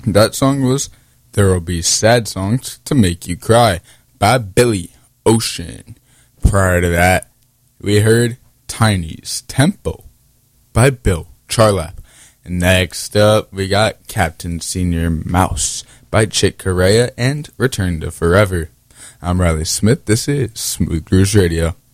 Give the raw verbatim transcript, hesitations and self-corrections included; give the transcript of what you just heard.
That song was There'll Be Sad Songs to Make You Cry by Billy Ocean. Prior to that, we heard Tiny's Tempo by Bill Charlap. And next up, we got Captain Senior Mouse by Chick Corea and Return to Forever. I'm Riley Smith. This is Smooth Grooves Radio.